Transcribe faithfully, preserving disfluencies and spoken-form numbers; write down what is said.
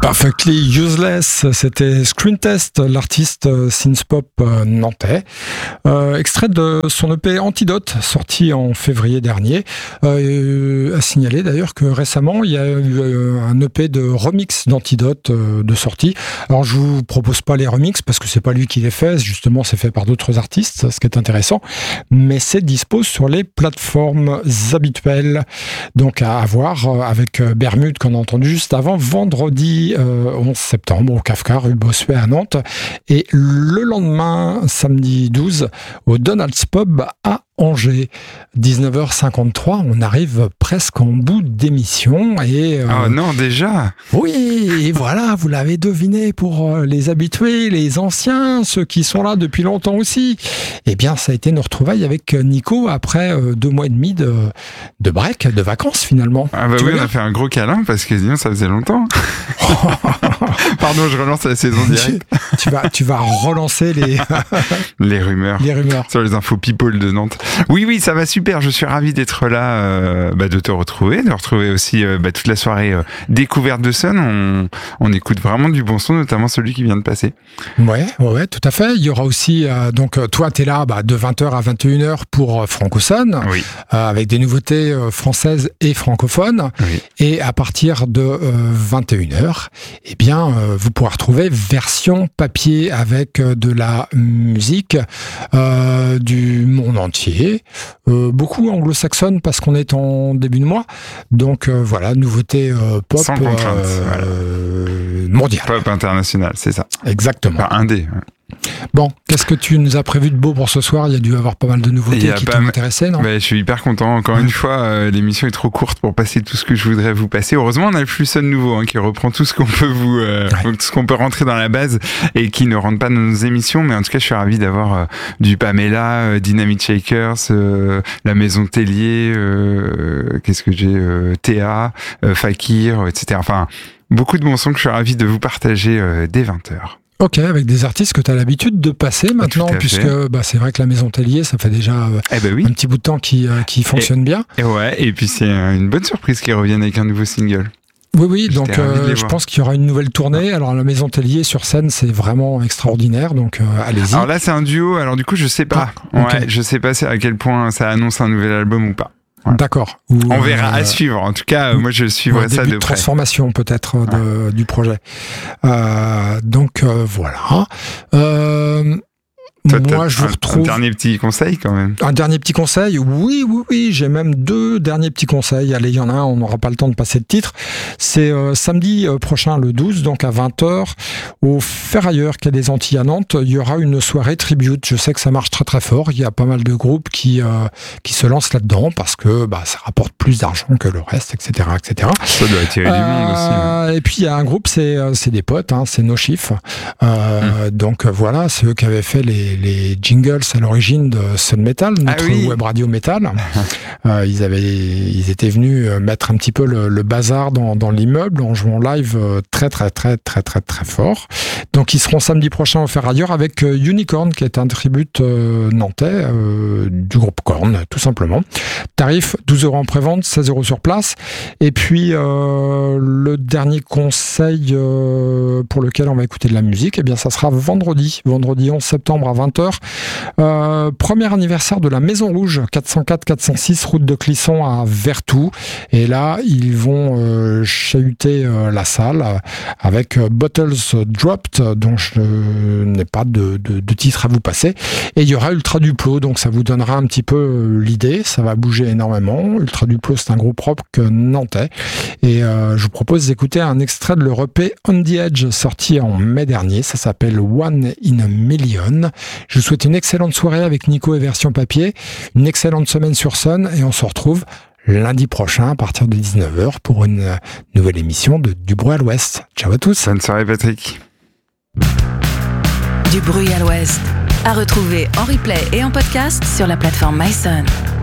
Perfectly Useless, c'était Screen Test, l'artiste synth-pop nantais. Euh, extrait de son E P Antidote, sorti en février dernier. Euh, à signaler d'ailleurs que récemment, il y a eu un E P de remix d'Antidote euh, de sortie. Alors je vous propose pas les remix parce que c'est pas lui qui les fait, justement c'est fait par d'autres artistes, ce qui est intéressant. Mais c'est dispo sur les plateformes habituelles. Donc à avoir avec Bermude qu'on a entendu juste avant, vendredi euh, onze septembre au Kafka rue Bossuet à Nantes, et le lendemain samedi douze au Donald's Pub à Angers. dix-neuf heures cinquante-trois, on arrive presque en bout d'émission et... Euh, oh non, déjà? Oui, et voilà, vous l'avez deviné pour les habitués, les anciens, ceux qui sont là depuis longtemps aussi. Eh bien, ça a été nos retrouvailles avec Nico après euh, deux mois et demi de, de break, de vacances finalement. Ah bah tu oui, on a fait un gros câlin parce que sinon ça faisait longtemps. Pardon, je relance la saison directe. Tu, tu, vas, tu vas relancer les... les rumeurs. Les rumeurs. Sur les infos people de Nantes. Oui, oui, ça va super. Je suis ravi d'être là, euh, bah, de te retrouver, de retrouver aussi euh, bah, toute la soirée euh, découverte de Sun. On, on écoute vraiment du bon son, notamment celui qui vient de passer. Ouais, ouais, ouais, tout à fait. Il y aura aussi, euh, donc toi, t'es là bah, de vingt heures à vingt et une heures pour euh, Franco Sun, oui. euh, avec des nouveautés euh, françaises et francophones. Oui. Et à partir de euh, vingt et une heures, eh bien, euh, vous pourrez retrouver version papier avec euh, de la musique euh, du monde entier. Euh, beaucoup anglo-saxonne parce qu'on est en début de mois. Donc euh, voilà, nouveauté euh, pop sans contrainte, euh, voilà. euh, mondiale. Pop international, c'est ça. Exactement. Enfin, indé. Ouais. Bon, qu'est-ce que tu nous as prévu de beau pour ce soir? Il y a dû avoir pas mal de nouveautés qui t'ont intéressé, non? Bah, je suis hyper content. Encore une fois, euh, l'émission est trop courte pour passer tout ce que je voudrais vous passer. Heureusement, on a le flux Sun nouveau hein, qui reprend tout ce qu'on peut vous, euh, ouais. tout ce qu'on peut rentrer dans la base et qui ne rentre pas dans nos émissions. Mais en tout cas, je suis ravi d'avoir euh, du Pamela, euh, Dynamite Shakers, euh, la Maison Tellier, euh, qu'est-ce que j'ai, euh, Théa, euh, Fakir, et cetera. Enfin, beaucoup de bons sons que je suis ravi de vous partager euh, dès vingt heures. Ok, avec des artistes que tu as l'habitude de passer maintenant, puisque bah, c'est vrai que la Maison Tellier, ça fait déjà euh, eh ben oui. un petit bout de temps qui, euh, qui fonctionne et, bien. Et ouais, et puis c'est une bonne surprise qu'ils reviennent avec un nouveau single. Oui, oui, donc euh, je pense qu'il y aura une nouvelle tournée. Alors la Maison Tellier sur scène, c'est vraiment extraordinaire, donc euh, allez-y. Alors là, c'est un duo, alors du coup, je sais pas. Ah, okay. Ouais, je sais pas à quel point ça annonce un nouvel album ou pas. Voilà. D'accord. Ou, on verra, euh, à suivre. En tout cas, euh, moi, je suivrai ça de près. Transformation peut-être de, ouais. du projet. Euh, donc euh, voilà. Euh, Toi, moi, je vous un, retrouve. Un dernier petit conseil quand même. Un dernier petit conseil, oui, oui, oui. J'ai même deux derniers petits conseils. Allez, il y en a un, on n'aura pas le temps de passer de titre. C'est euh, samedi prochain, le douze, donc à vingt heures, au Ferrailleur, qui a des Antilles à Nantes. Il y aura une soirée tribute. Je sais que ça marche très très fort. Il y a pas mal de groupes qui euh, qui se lancent là-dedans parce que bah ça rapporte plus d'argent que le reste, et cetera, et cetera. Ça doit attirer euh, du monde aussi. Ouais. Et puis il y a un groupe, c'est c'est des potes, hein, c'est No Chiffre. Euh, mmh. Donc voilà, c'est eux qui avaient fait les les jingles à l'origine de Sun Metal, notre ah oui. web radio métal. euh, ils avaient, ils étaient venus mettre un petit peu le, le bazar dans, dans l'immeuble en jouant live très très très très très très fort. Donc ils seront samedi prochain au Ferrailleur avec Unicorn, qui est un tribute euh, nantais euh, du groupe Korn, tout simplement. Tarif douze euros en prévente, seize euros sur place. Et puis euh, le dernier conseil euh, pour lequel on va écouter de la musique, eh bien ça sera vendredi, vendredi onze septembre à vingt heures. Euh, premier anniversaire de la Maison Rouge, quatre cent quatre quatre cent six route de Clisson à Vertou. Et là, ils vont euh, chahuter euh, la salle avec euh, Bottles Dropped, dont je n'ai pas de, de, de titre à vous passer. Et il y aura Ultra Duplo, donc ça vous donnera un petit peu euh, l'idée. Ça va bouger énormément. Ultra Duplo, c'est un groupe rock nantais. Et euh, je vous propose d'écouter un extrait de leur E P On the Edge, sorti en mai dernier. Ça s'appelle One in a Million. Je vous souhaite une excellente soirée avec Nico et version papier, une excellente semaine sur Sun, et on se retrouve lundi prochain à partir de dix-neuf heures pour une nouvelle émission de Du Bruit à l'Ouest. Ciao à tous. Bonne soirée Patrick. Du Bruit à l'Ouest, à retrouver en replay et en podcast sur la plateforme MySun.